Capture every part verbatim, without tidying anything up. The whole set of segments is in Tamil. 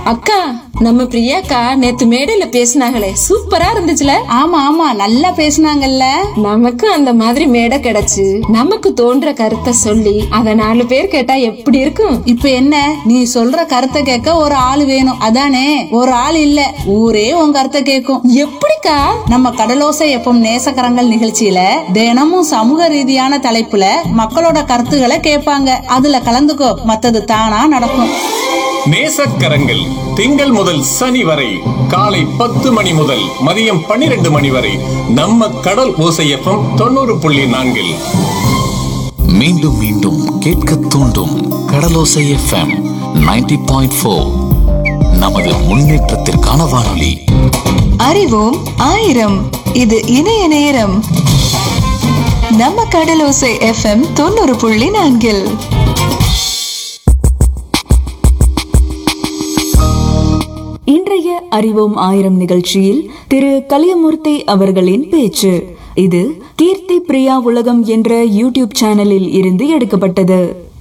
அக்கா, நம்ம பிரியாக்கா நேத்து மேடையில பேசினாங்களே, சூப்பரா இருந்துச்சுல. ஆமா ஆமா, நல்லா பேசினாங்கல்ல. நமக்கு அந்த மாதிரி மேடை கிடைச்சு நமக்கு தோன்ற கருத்தை சொல்லி அத நாலு பேர் கேட்டா எப்படி இருக்கும்? இப்ப என்ன, நீ சொல்ற கருத்தை கேட்க ஒரு ஆள் வேணும், அதானே? ஒரு ஆள் இல்ல, ஊரே உன் கருத்தை கேட்கும். எப்படிக்கா? நம்ம கடலோசை எப்பம் நேசக்கரங்கள் நிகழ்ச்சியில தினமும் சமூக ரீதியான தலைப்புல மக்களோட கருத்துக்களை கேட்பாங்க. அதுல கலந்துக்கோ, மத்தது தானா நடக்கும். நேசக்கரங்கள் திங்கள் முதல் சனி வரை காலை பத்து மணி முதல் மதியம் பன்னிரண்டு மணி வரை நம்ம கடல் ஓசை எஃப்எம் தொண்ணூறு புள்ளி நான்கில். மீண்டும் மீண்டும் கேட்க தூண்டும் கடலோசை எஃப்எம் நைன்டி பாயிண்ட் ஃபோர். நமது முன்னேற்றத்திற்கான வானொலி. அறிவோம் ஆயிரம், இது இணைய நேரம். நம்ம கடலோசை எஃப்எம் தொண்ணூறு புள்ளி நான்கில். இன்றைய அறிவோம் ஆயிரம் நிகழ்ச்சியில் திரு கலியமூர்த்தி அவர்களின் பேச்சு. இது கீர்த்தி பிரியா உலகம் என்ற யூடியூப் சேனலில் இருந்து எடுக்கப்பட்டது.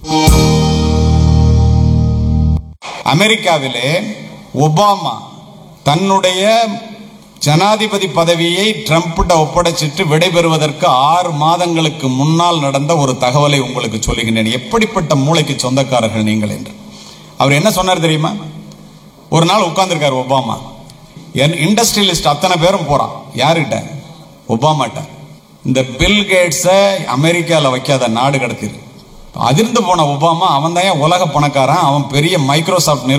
அமெரிக்காவிலே ஒபாமா தன்னுடைய ஜனாதிபதி பதவியை ட்ரம்ப்ட ஒப்படைச்சிட்டு விடைபெறுவதற்கு ஆறு மாதங்களுக்கு முன்னால் நடந்த ஒரு தகவலை உங்களுக்கு சொல்லுகின்றேன். எப்படிப்பட்ட மூளைக்கு சொந்தக்காரர்கள் நீங்கள் என்று. அவர் என்ன சொன்னார் தெரியுமா? ஒரு நாள் உட்கார்ந்துருக்காரு ஒபாமா. என் இண்டஸ்ட்ரியலிஸ்ட் அத்தனை பேரும் போறான். யாருகிட்ட? ஒபாமாட்ட. இந்த பில் கேட்ஸை அமெரிக்காவில் வைக்காத நாடு கடத்திரு. அதிர்ந்து போன ஒபாமா, அவன் தான் உலக பணக்காரன், அவன் பெரிய மைக்ரோசாப்ட்